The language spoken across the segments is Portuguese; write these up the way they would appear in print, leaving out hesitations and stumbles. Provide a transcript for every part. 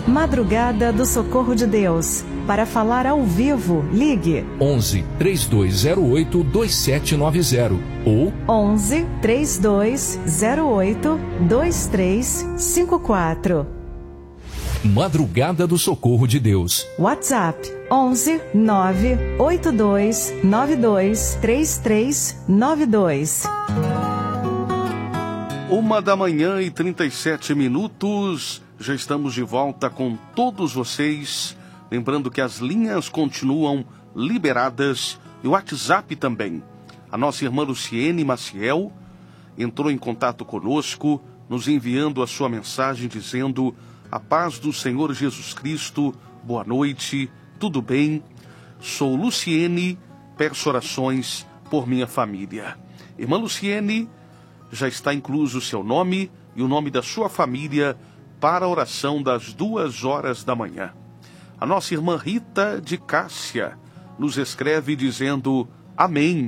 Madrugada do Socorro de Deus. Para falar ao vivo, ligue 11 3208 2790 ou 11 3208 2354. Madrugada do Socorro de Deus. WhatsApp 11 982 92 3392. 1h37. Já estamos de volta com todos vocês. Lembrando que as linhas continuam liberadas e o WhatsApp também. A nossa irmã Luciene Maciel entrou em contato conosco, nos enviando a sua mensagem dizendo: a paz do Senhor Jesus Cristo, boa noite, tudo bem? Sou Luciene, peço orações por minha família. Irmã Luciene, já está incluso o seu nome e o nome da sua família para a oração das 2h da manhã. A nossa irmã Rita de Cássia nos escreve dizendo amém.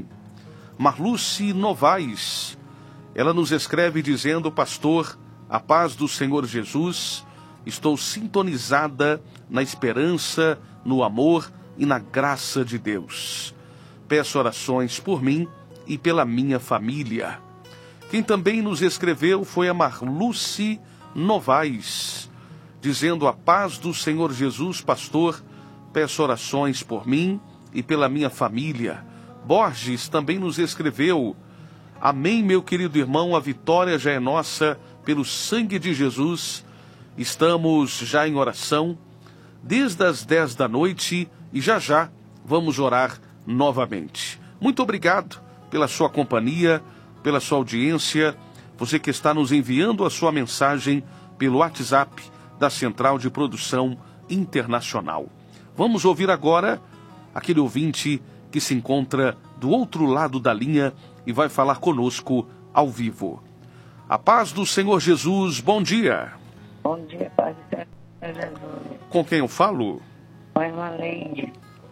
Marluce Novaes, ela nos escreve dizendo: pastor, a paz do Senhor Jesus, estou sintonizada na esperança, no amor e na graça de Deus. Peço orações por mim e pela minha família. Quem também nos escreveu foi a Marluce Novaes, dizendo: a paz do Senhor Jesus, pastor, peço orações por mim e pela minha família. Borges também nos escreveu: amém, meu querido irmão, a vitória já é nossa pelo sangue de Jesus. Estamos já em oração desde as 10 da noite e já vamos orar novamente. Muito obrigado pela sua companhia, pela sua audiência. Você que está nos enviando a sua mensagem pelo WhatsApp da Central de Produção Internacional. Vamos ouvir agora aquele ouvinte que se encontra do outro lado da linha e vai falar conosco ao vivo. A paz do Senhor Jesus, bom dia. Bom dia, paz do Senhor Jesus. Com quem eu falo? Com a irmã Leide.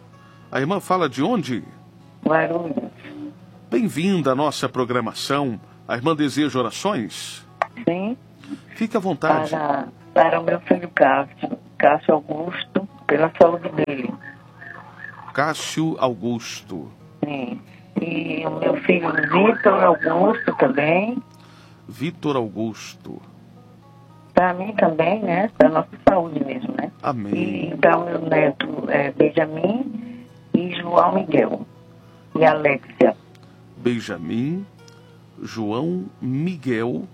A irmã fala de onde? Guarulhos. Bem-vinda à nossa programação. A irmã deseja orações? Sim. Fique à vontade. Para o meu filho Cássio Augusto, pela saúde dele. Cássio Augusto. Sim. E o meu filho Vitor Augusto também. Vitor Augusto. Para mim também, né? Para a nossa saúde mesmo, né? Amém. E para o meu neto Benjamin e João Miguel. E Alexia. Benjamin, João Miguel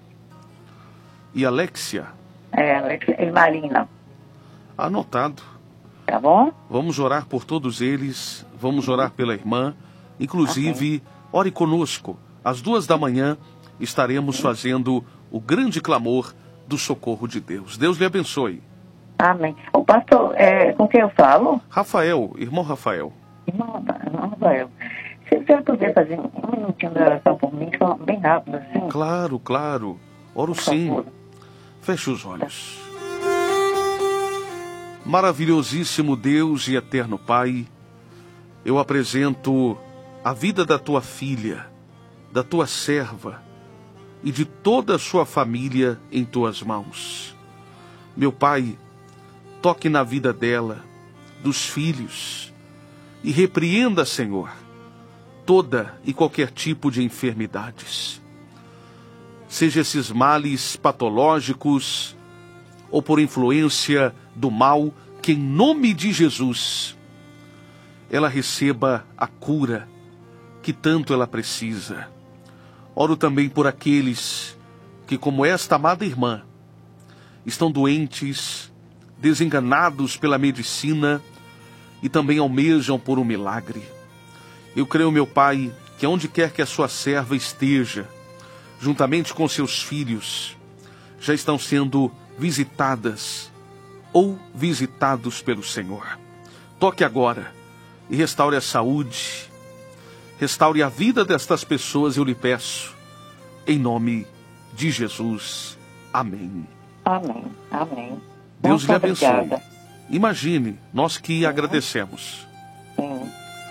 e Alexia. Alexia e Marina. Anotado. Tá bom? Vamos orar por todos eles, vamos orar pela irmã. Inclusive, ore conosco. Às 2 da manhã estaremos fazendo o grande clamor do socorro de Deus. Deus lhe abençoe. Amém. O pastor, com quem eu falo? Rafael, irmão Rafael. Irmão Rafael. Se você puder fazer um minutinho de oração por mim, só bem rápido assim. Claro. Oro sim. Feche os olhos. Maravilhosíssimo Deus e eterno Pai, eu apresento a vida da tua filha, da tua serva e de toda a sua família em tuas mãos. Meu Pai, toque na vida dela, dos filhos, e repreenda, Senhor, toda e qualquer tipo de enfermidades. Seja esses males patológicos ou por influência do mal, que em nome de Jesus ela receba a cura que tanto ela precisa. Oro também por aqueles que, como esta amada irmã, estão doentes, desenganados pela medicina e também almejam por um milagre. Eu creio, meu Pai, que onde quer que a sua serva esteja, juntamente com seus filhos, já estão sendo visitadas ou visitados pelo Senhor. Toque agora e restaure a saúde, restaure a vida destas pessoas, eu lhe peço, em nome de Jesus. Amém. Amém. Deus Muito lhe abençoe. obrigada. Imagine, nós que agradecemos. Sim.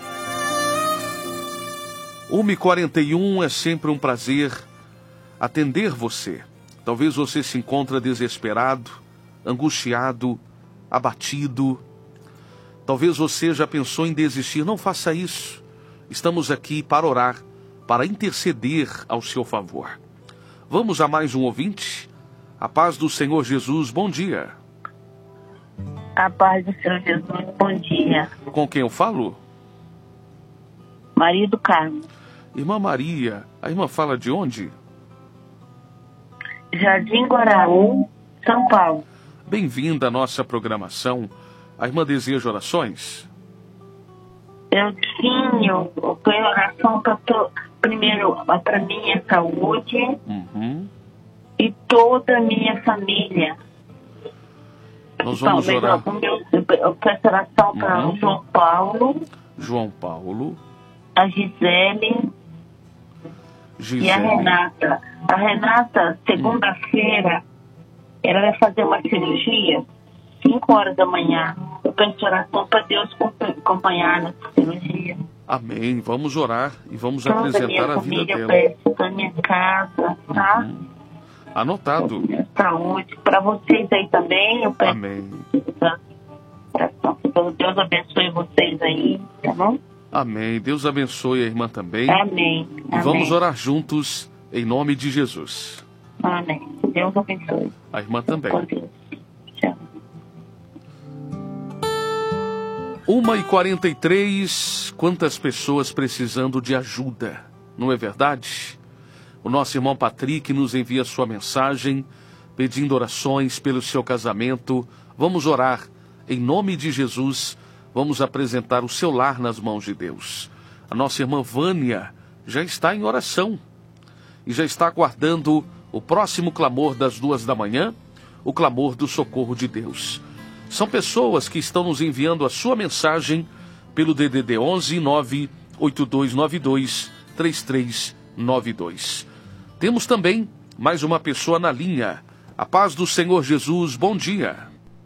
1h41, é sempre um prazer atender você. Talvez você se encontre desesperado, angustiado, abatido. Talvez você já pensou em desistir. Não faça isso. Estamos aqui para orar, para interceder ao seu favor. Vamos a mais um ouvinte? A paz do Senhor Jesus, bom dia. A paz do Senhor Jesus, bom dia. Com quem eu falo? Maria do Carmo. Irmã Maria, a irmã fala de onde? Jardim Guaraú, São Paulo. Bem-vinda à nossa programação. A irmã deseja orações? Eu tenho oração primeiro para minha saúde e toda a minha família. Nós vamos orar. Eu peço oração para o João Paulo. João Paulo. A Gisele. E a Renata. A Renata, segunda-feira, ela vai fazer uma cirurgia, 5 horas da manhã. Eu peço oração para Deus acompanhar nessa cirurgia. Amém. Vamos orar e vamos apresentar a vida dela. Eu peço da minha casa, tá? Anotado. Saúde. Para vocês aí também, eu peço. Amém. Deus abençoe vocês aí, tá bom? Amém. Deus abençoe a irmã também. Amém. E vamos orar juntos em nome de Jesus. Amém. Deus abençoe. A irmã também. Tchau. 1h43, quantas pessoas precisando de ajuda, não é verdade? O nosso irmão Patrick nos envia sua mensagem, pedindo orações pelo seu casamento. Vamos orar em nome de Jesus, vamos apresentar o seu lar nas mãos de Deus. A nossa irmã Vânia já está em oração e já está aguardando o próximo clamor das 2 da manhã, o clamor do socorro de Deus. São pessoas que estão nos enviando a sua mensagem pelo DDD 11 98292 3392. Temos também mais uma pessoa na linha. A paz do Senhor Jesus, bom dia.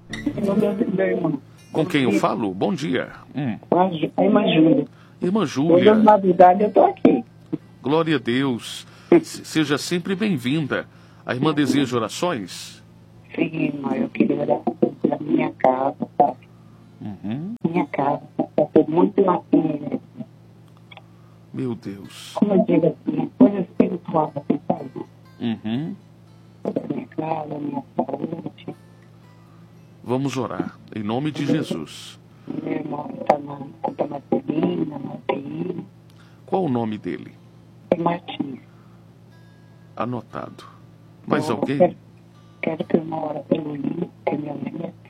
Com quem eu falo? Bom dia. A irmã Júlia. Irmã Hoje Júlia. de madrugada eu estou aqui. Glória a Deus. Seja sempre bem-vinda. A irmã deseja orações? Sim, irmã, eu queria orar pela minha casa, sabe? Minha casa, está muito latina. Meu Deus. Como eu digo assim, coisa espiritual, assim, sabe? Toda a minha casa, a minha saúde. Vamos orar em nome de Jesus. Meu irmão está na Marcelina, na UTI. Qual o nome dele? É Martins. Anotado. Mais Então, alguém? Quero que o irmão ore pelo Lito, que é meu neto.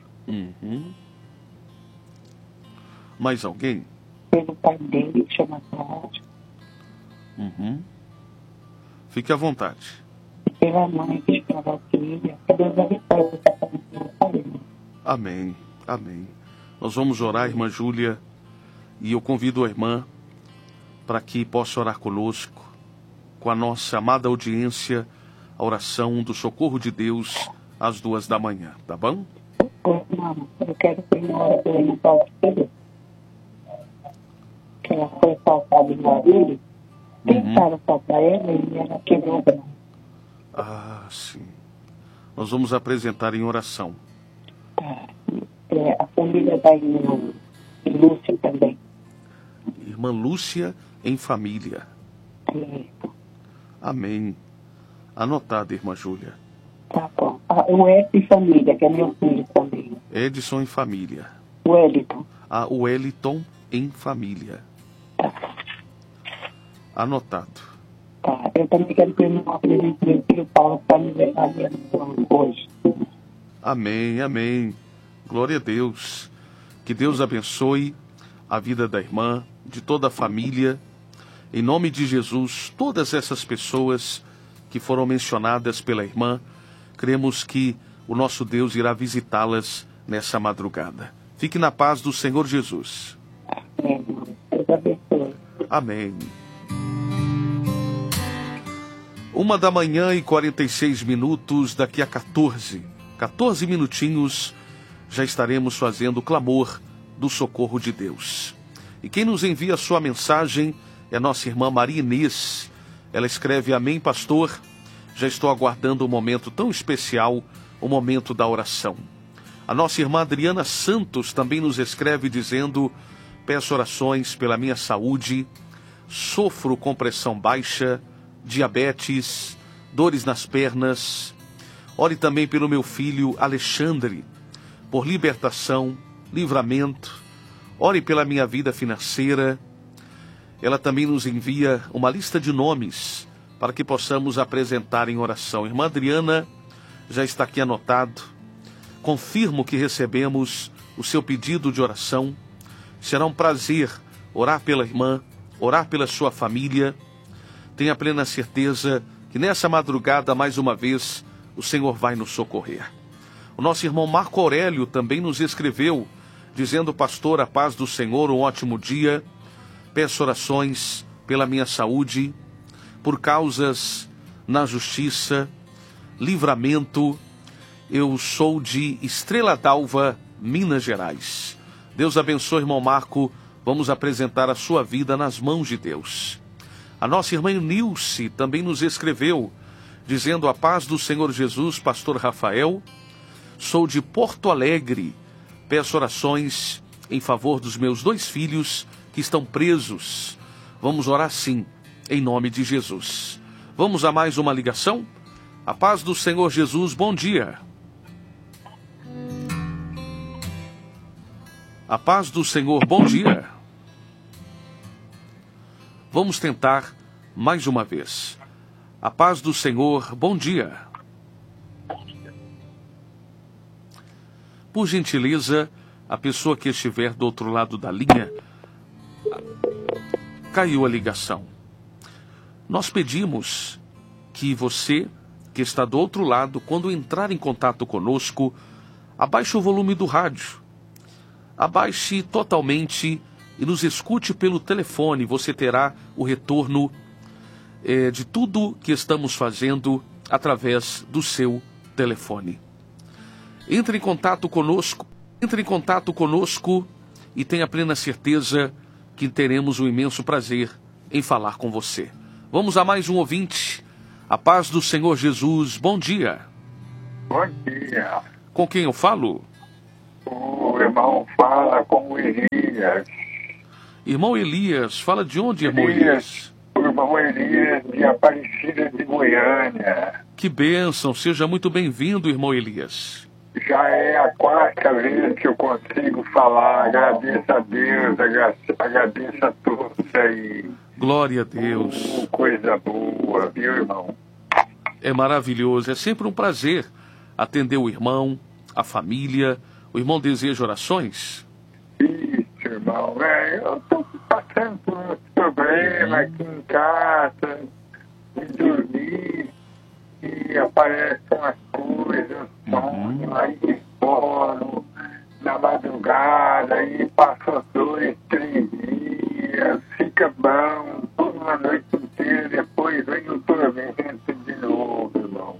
Mais alguém? Pelo pai dele, que chama Cláudio. Fique à vontade. E pela mãe, que chama Valquíria. Que Deus abençoe você também. Amém, amém. Nós vamos orar, irmã Júlia, e eu convido a irmã para que possa orar conosco, com a nossa amada audiência, a oração do socorro de Deus às 2 da manhã, tá bom? Mama, eu quero que ele ore pela minha Valquíria, que ela foi assaltada em Guarulhos. Tentaram assaltar ela e ela quebrou o braço. Ah, sim. Nós vamos apresentar em oração. A família da irmã Lúcia também. Irmã Lúcia em família. Amém. Anotado, irmã Júlia. Tá bom. O Edson família, que é meu filho também. Edson em família. O Wellington. O Wellington em família. Tá. Anotado. Tá. Eu também quero que o irmão apresente meu filho Paulo para me levar hoje. Amém, amém. Glória a Deus. Que Deus abençoe a vida da irmã, de toda a família. Em nome de Jesus, todas essas pessoas que foram mencionadas pela irmã, cremos que o nosso Deus irá visitá-las nessa madrugada. Fique na paz do Senhor Jesus. Amém. Deus abençoe. Amém. 1h46, daqui a 14 minutinhos, já estaremos fazendo o clamor do socorro de Deus. E quem nos envia a sua mensagem é a nossa irmã Maria Inês. Ela escreve: Amém, pastor. Já estou aguardando um momento tão especial, o momento da oração. A nossa irmã Adriana Santos também nos escreve dizendo: peço orações pela minha saúde, sofro com pressão baixa, diabetes, dores nas pernas. Ore também pelo meu filho Alexandre, por libertação, livramento. Ore pela minha vida financeira. Ela também nos envia uma lista de nomes para que possamos apresentar em oração. Irmã Adriana, já está aqui anotado. Confirmo que recebemos o seu pedido de oração. Será um prazer orar pela irmã, orar pela sua família. Tenha plena certeza que nessa madrugada, mais uma vez, o Senhor vai nos socorrer. O nosso irmão Marco Aurélio também nos escreveu, dizendo: pastor, a paz do Senhor, um ótimo dia. Peço orações pela minha saúde, por causas na justiça, livramento. Eu sou de Estrela d'Alva, Minas Gerais. Deus abençoe, irmão Marco. Vamos apresentar a sua vida nas mãos de Deus. A nossa irmã Nilce também nos escreveu, dizendo: a paz do Senhor Jesus, pastor Rafael. Sou de Porto Alegre. Peço orações em favor dos meus 2 filhos que estão presos. Vamos orar sim, em nome de Jesus. Vamos a mais uma ligação? A paz do Senhor Jesus, bom dia. A paz do Senhor, bom dia. Vamos tentar mais uma vez. A paz do Senhor, bom dia. Por gentileza, a pessoa que estiver do outro lado da linha, caiu a ligação. Nós pedimos que você, que está do outro lado, quando entrar em contato conosco, abaixe o volume do rádio. Abaixe totalmente e nos escute pelo telefone. Você terá o retorno de tudo que estamos fazendo através do seu telefone. Entre em contato conosco e tenha plena certeza que teremos um imenso prazer em falar com você. Vamos a mais um ouvinte. A paz do Senhor Jesus, bom dia. Bom dia. Com quem eu falo? O irmão fala com o Elias. Irmão Elias, fala de onde, irmão Elias? O irmão Elias de Aparecida de Goiânia. Que bênção, seja muito bem-vindo, irmão Elias. Já é a 4ª vez que eu consigo falar. Agradeço a Deus, agradeço a todos aí. Glória a Deus. Coisa boa, viu, irmão? É maravilhoso, é sempre um prazer atender o irmão, a família. O irmão deseja orações? Isso, irmão. Eu estou passando por um problema aqui em casa, de dormir, e aparecem umas coisas, sonho, aí escuro, na madrugada, e passam 2, 3 dias, fica bom, toda uma noite inteira, depois vem o tormento de novo, irmão.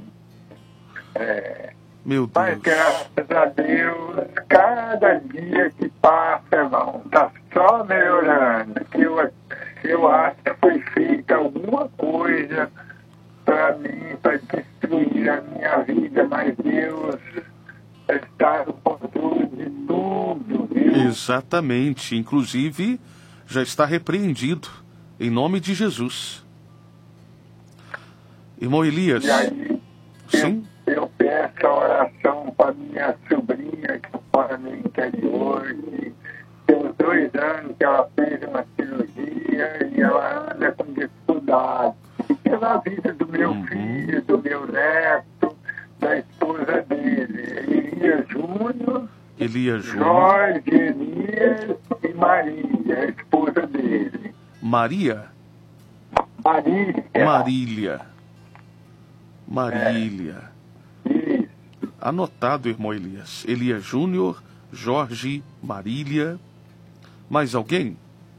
Meu Deus. Mas graças a Deus, cada dia que passa, irmão, tá só melhorando. Eu acho que foi feita alguma coisa para mim, para destruir a minha vida, mas Deus está no controle de tudo, viu? Exatamente. Inclusive, já está repreendido, em nome de Jesus. Irmão Elias. E aí, sim? Eu peço a oração para minha sobrinha que mora no interior, que tem uns 2 anos que ela fez uma cirurgia e ela anda com dificuldade. E pela vida do meu filho, do meu neto, da esposa dele, Elias Júnior, Jorge Elias e Marília, a esposa dele. Marília. Isso. Anotado, irmão Elias. Elias Júnior, Jorge, Marília. Mais alguém?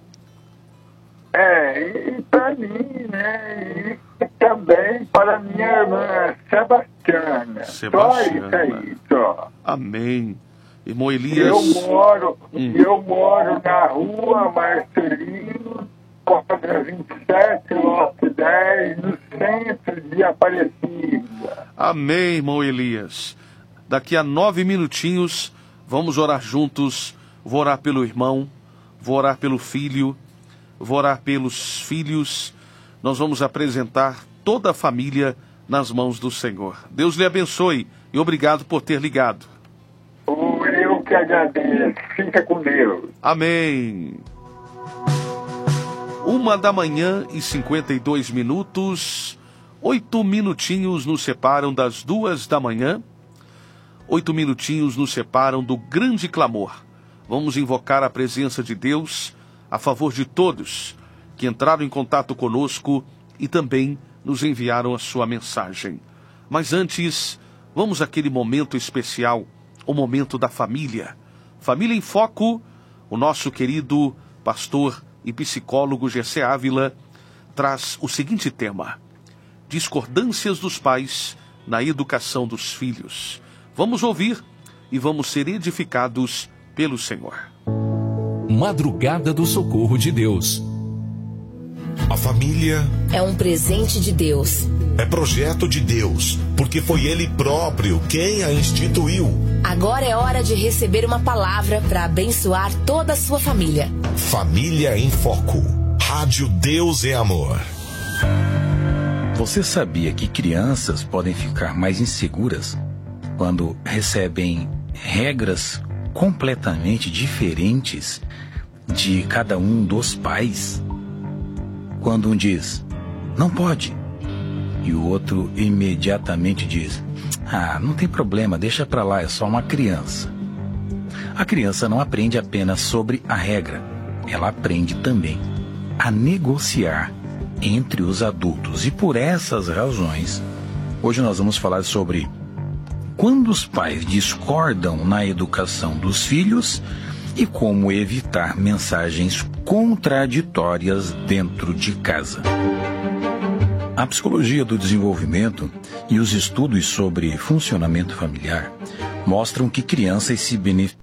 E para mim, né? E também para minha irmã Sebastiana. Só isso aí, só. Amém. Irmão Elias. Eu moro na rua Marcelino, quadra 27, lote 10, no centro de Aparecida. Amém, irmão Elias. Daqui a 9 minutinhos Vamos orar juntos. Vou orar pelo irmão, vou orar pelo filho, vou orar pelos filhos. Nós vamos apresentar toda a família nas mãos do Senhor. Deus lhe abençoe e obrigado por ter ligado. Eu que agradeço. Fica com Deus. Amém. 1h52, 8 minutinhos nos separam das 2h. 8 minutinhos nos separam do grande clamor. Vamos invocar a presença de Deus a favor de todos que entraram em contato conosco e também nos enviaram a sua mensagem. Mas antes, vamos àquele momento especial, o momento da família. Família em Foco, o nosso querido pastor e psicólogo Gessé Ávila traz o seguinte tema: discordâncias dos pais na educação dos filhos. Vamos ouvir e vamos ser edificados pelo Senhor. Madrugada do Socorro de Deus. A família é um presente de Deus. É projeto de Deus, porque foi Ele próprio quem a instituiu. Agora é hora de receber uma palavra para abençoar toda a sua família. Família em Foco. Rádio Deus é Amor. Você sabia que crianças podem ficar mais inseguras quando recebem regras completamente diferentes de cada um dos pais? Quando um diz, não pode, e o outro imediatamente diz, não tem problema, deixa pra lá, é só uma criança. A criança não aprende apenas sobre a regra, ela aprende também a negociar entre os adultos. E por essas razões, hoje nós vamos falar sobre quando os pais discordam na educação dos filhos e como evitar mensagens contraditórias dentro de casa. A psicologia do desenvolvimento e os estudos sobre funcionamento familiar mostram que crianças se beneficiam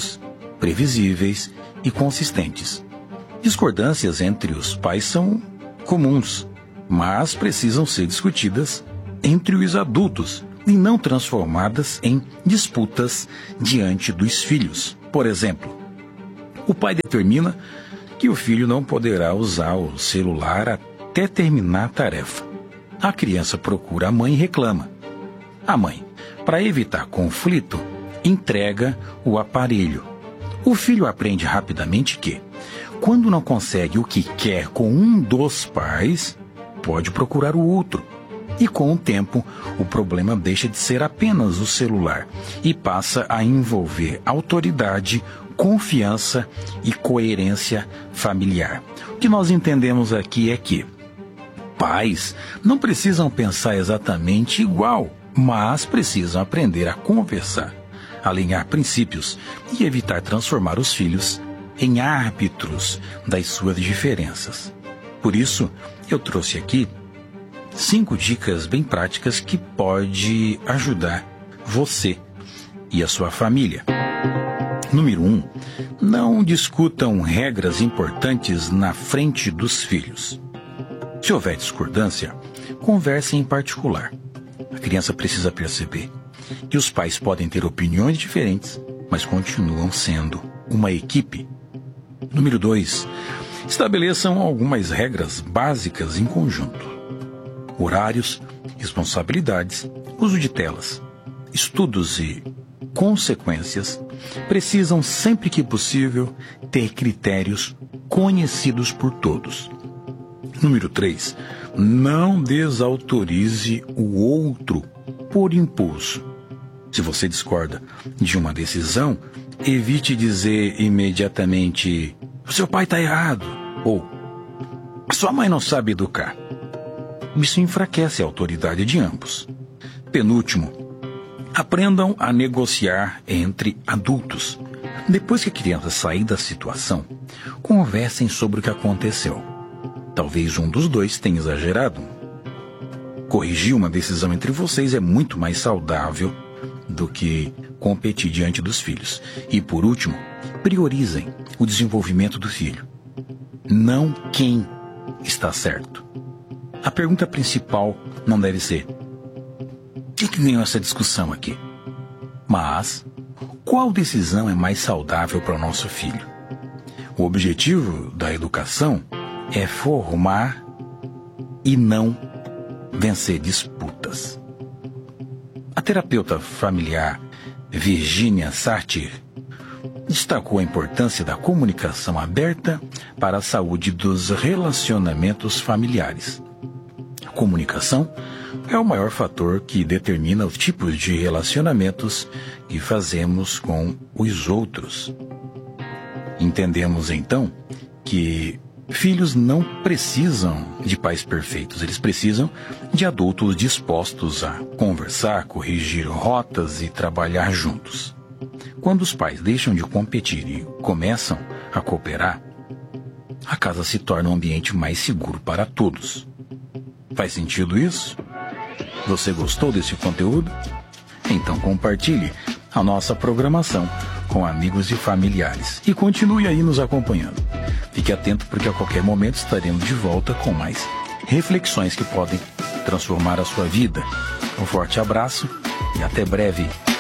previsíveis e consistentes. Discordâncias entre os pais são comuns, mas precisam ser discutidas entre os adultos e não transformadas em disputas diante dos filhos. Por exemplo, o pai determina que o filho não poderá usar o celular até terminar a tarefa. A criança procura a mãe e reclama. A mãe, para evitar conflito, entrega o aparelho. O filho aprende rapidamente que, quando não consegue o que quer com um dos pais, pode procurar o outro. E com o tempo, o problema deixa de ser apenas o celular e passa a envolver autoridade, confiança e coerência familiar. O que nós entendemos aqui é que pais não precisam pensar exatamente igual, mas precisam aprender a conversar, alinhar princípios e evitar transformar os filhos em árbitros das suas diferenças. Por isso, eu trouxe aqui 5 dicas bem práticas que pode ajudar você e a sua família. Número 1. Não discutam regras importantes na frente dos filhos. Se houver discordância, converse em particular. A criança precisa perceber que os pais podem ter opiniões diferentes, mas continuam sendo uma equipe. Número 2. Estabeleçam algumas regras básicas em conjunto. Horários, responsabilidades, uso de telas, estudos e consequências precisam, sempre que possível, ter critérios conhecidos por todos. Número 3. Não desautorize o outro por impulso. Se você discorda de uma decisão, evite dizer imediatamente, seu pai está errado, ou sua mãe não sabe educar. Isso enfraquece a autoridade de ambos. Penúltimo, aprendam a negociar entre adultos. Depois que a criança sair da situação, conversem sobre o que aconteceu. Talvez um dos dois tenha exagerado. Corrigir uma decisão entre vocês é muito mais saudável do que competir diante dos filhos. E por último, priorizem o desenvolvimento do filho, não quem está certo. A pergunta principal não deve ser: o que ganhou essa discussão aqui? Mas qual decisão é mais saudável para o nosso filho? O objetivo da educação é formar e não vencer disputas. A terapeuta familiar Virginia Satir destacou a importância da comunicação aberta para a saúde dos relacionamentos familiares. A comunicação é o maior fator que determina os tipos de relacionamentos que fazemos com os outros. Entendemos, então, que filhos não precisam de pais perfeitos, eles precisam de adultos dispostos a conversar, corrigir rotas e trabalhar juntos. Quando os pais deixam de competir e começam a cooperar, a casa se torna um ambiente mais seguro para todos. Faz sentido isso? Você gostou desse conteúdo? Então compartilhe a nossa programação com amigos e familiares e continue aí nos acompanhando. Fique atento porque a qualquer momento estaremos de volta com mais reflexões que podem transformar a sua vida. Um forte abraço e até breve.